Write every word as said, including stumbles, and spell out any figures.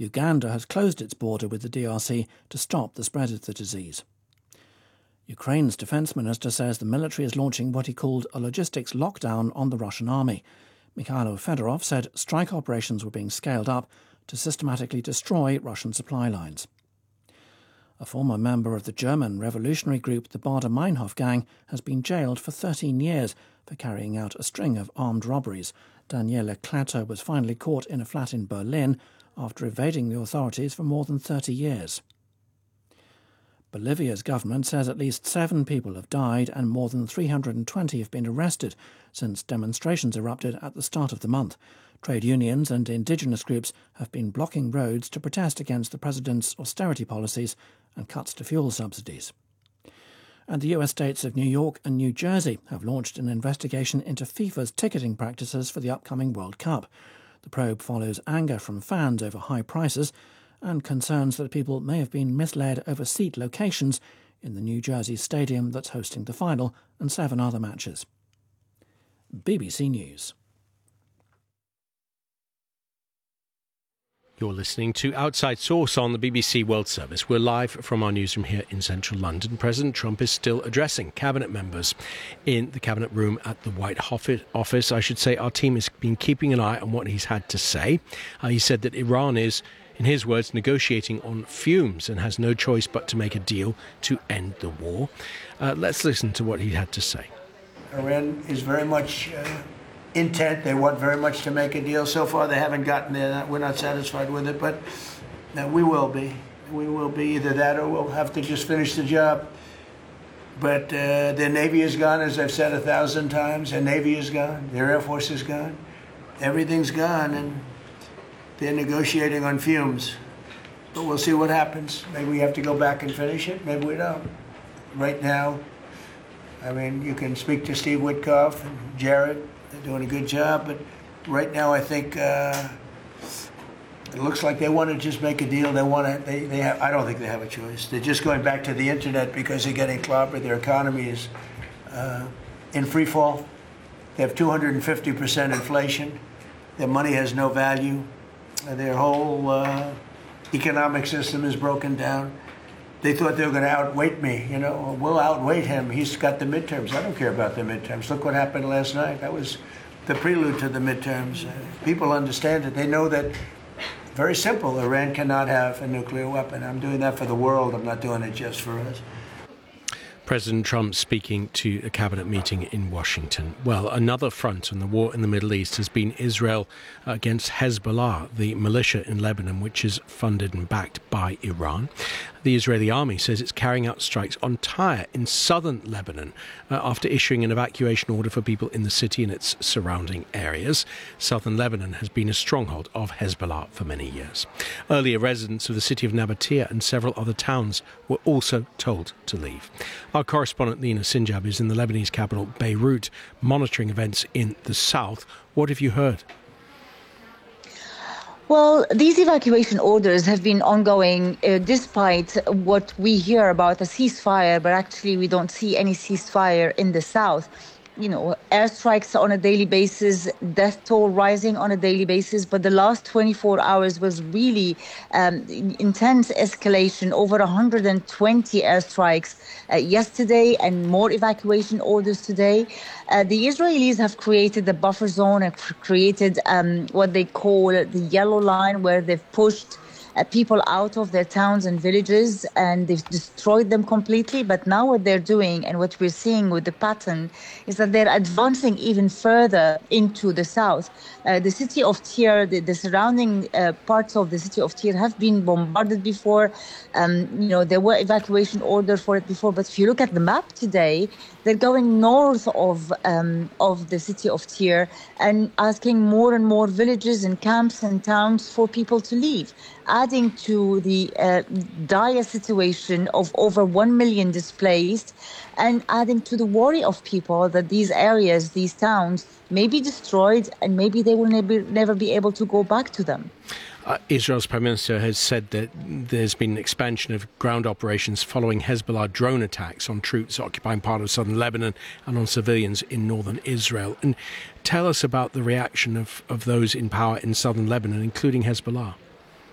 Uganda has closed its border with the D R C to stop the spread of the disease. Ukraine's defence minister says the military is launching what he called a logistics lockdown on the Russian army. Mikhailo Fedorov said strike operations were being scaled up to systematically destroy Russian supply lines. A former member of the German revolutionary group, the Baader-Meinhof gang, has been jailed for thirteen years for carrying out a string of armed robberies. Daniele Klatter was finally caught in a flat in Berlin after evading the authorities for more than thirty years. Bolivia's government says at least seven people have died and more than three hundred twenty have been arrested since demonstrations erupted at the start of the month. Trade unions and indigenous groups have been blocking roads to protest against the president's austerity policies and cuts to fuel subsidies. And the U S states of New York and New Jersey have launched an investigation into FIFA's ticketing practices for the upcoming World Cup. The probe follows anger from fans over high prices and concerns that people may have been misled over seat locations in the New Jersey stadium that's hosting the final and seven other matches. B B C News. You're listening to Outside Source on the B B C World Service. We're live from our newsroom here in central London. President Trump is still addressing cabinet members in the cabinet room at the White Office. I should say our team has been keeping an eye on what he's had to say. Uh, he said that Iran is, in his words, negotiating on fumes and has no choice but to make a deal to end the war. Uh, let's listen to what he had to say. Iran is very much uh, intent. They want very much to make a deal. So far, they haven't gotten there. We're not satisfied with it, but uh, we will be. We will be either that or we'll have to just finish the job. But uh, their Navy is gone, as I've said a thousand times. Their Navy is gone. Their Air Force is gone. Everything's gone, and they're negotiating on fumes. But we'll see what happens. Maybe we have to go back and finish it. Maybe we don't. Right now, I mean, you can speak to Steve Witkoff and Jared. They're doing a good job. But right now, I think uh, it looks like they want to just make a deal. They want to. They, they have. I don't think they have a choice. They're just going back to the internet because they're getting clobbered. Their economy is uh, in free fall. They have two hundred fifty percent inflation. Their money has no value. Their whole uh, economic system is broken down. They thought they were going to outweight me. You know, we'll outweight him. He's got the midterms. I don't care about the midterms. Look what happened last night. That was the prelude to the midterms. Uh, people understand it. They know that, very simple, Iran cannot have a nuclear weapon. I'm doing that for the world. I'm not doing it just for us. President Trump speaking to a cabinet meeting in Washington. Well, another front in the war in the Middle East has been Israel against Hezbollah, the militia in Lebanon, which is funded and backed by Iran. The Israeli army says it's carrying out strikes on Tyre in southern Lebanon uh, after issuing an evacuation order for people in the city and its surrounding areas. Southern Lebanon has been a stronghold of Hezbollah for many years. Earlier, residents of the city of Nabatea and several other towns were also told to leave. Our correspondent Lina Sinjab is in the Lebanese capital, Beirut, monitoring events in the south. What have you heard? Well, these evacuation orders have been ongoing uh, despite what we hear about a ceasefire, but actually we don't see any ceasefire in the south. You know, airstrikes on a daily basis, death toll rising on a daily basis. But the last twenty-four hours was really um, intense escalation, over one hundred twenty airstrikes uh, yesterday and more evacuation orders today. Uh, the Israelis have created a buffer zone and created um, what they call the yellow line, where they've pushed Uh, people out of their towns and villages, and they've destroyed them completely. But now what they're doing, and what we're seeing with the pattern, is that they're advancing even further into the south. Uh, the city of Tyre, the, the surrounding uh, parts of the city of Tyre have been bombarded before. Um, you know, there were evacuation orders for it before. But if you look at the map today, they're going north of um, of the city of Tyre and asking more and more villages and camps and towns for people to leave, adding to the uh, dire situation of over one million displaced, and adding to the worry of people that these areas, these towns, may be destroyed and maybe they will never, never be able to go back to them. Uh, Israel's Prime Minister has said that there's been an expansion of ground operations following Hezbollah drone attacks on troops occupying part of southern Lebanon and on civilians in northern Israel. And tell us about the reaction of, of those in power in southern Lebanon, including Hezbollah.